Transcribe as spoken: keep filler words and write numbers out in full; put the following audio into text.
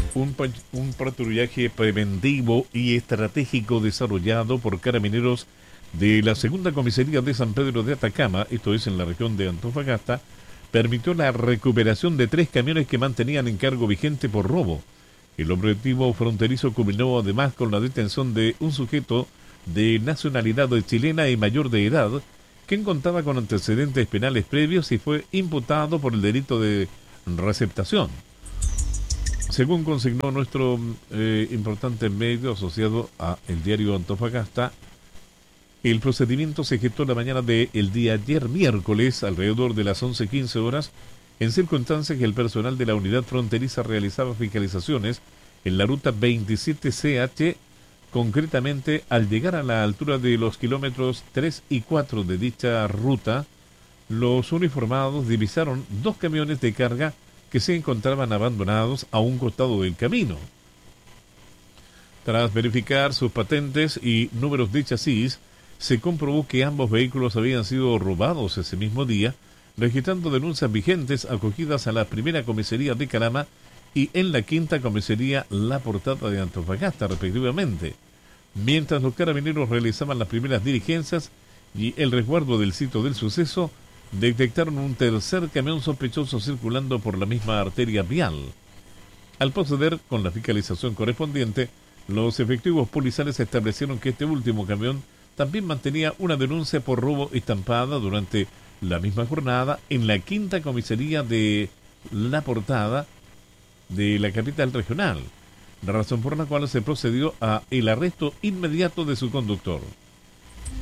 Un, pa- un patrullaje preventivo y estratégico desarrollado por carabineros de la segunda comisaría de San Pedro de Atacama, esto es en la región de Antofagasta, permitió la recuperación de tres camiones que mantenían encargo vigente por robo. El objetivo fronterizo culminó además con la detención de un sujeto de nacionalidad chilena y mayor de edad, quien contaba con antecedentes penales previos y fue imputado por el delito de receptación. Según consignó nuestro eh, importante medio asociado a el diario Antofagasta, el procedimiento se gestó la mañana del día ayer miércoles alrededor de las once quince horas, en circunstancias que el personal de la unidad fronteriza realizaba fiscalizaciones en la ruta veintisiete C H. Concretamente, al llegar a la altura de los kilómetros tres y cuatro de dicha ruta, los uniformados divisaron dos camiones de carga que se encontraban abandonados a un costado del camino. Tras verificar sus patentes y números de chasis, se comprobó que ambos vehículos habían sido robados ese mismo día, registrando denuncias vigentes acogidas a la primera comisaría de Calama y en la quinta comisaría La Portada de Antofagasta, respectivamente. Mientras los carabineros realizaban las primeras diligencias y el resguardo del sitio del suceso, detectaron un tercer camión sospechoso circulando por la misma arteria vial. Al proceder con la fiscalización correspondiente, los efectivos policiales establecieron que este último camión también mantenía una denuncia por robo estampada durante la misma jornada en la quinta comisaría de La Portada de la capital regional, razón por la cual se procedió a el arresto inmediato de su conductor.